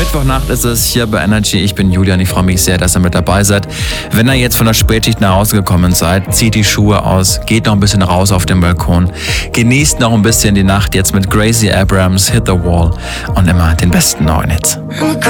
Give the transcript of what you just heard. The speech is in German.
Mittwochnacht ist es hier bei Energy. Ich bin Julian. Ich freue mich sehr, dass ihr mit dabei seid. Wenn ihr jetzt von der Spätschicht nach Hause gekommen seid, zieht die Schuhe aus, geht noch ein bisschen raus auf den Balkon, genießt noch ein bisschen die Nacht jetzt mit Gracie Abrams, Hit the Wall und immer den besten neuen Hits.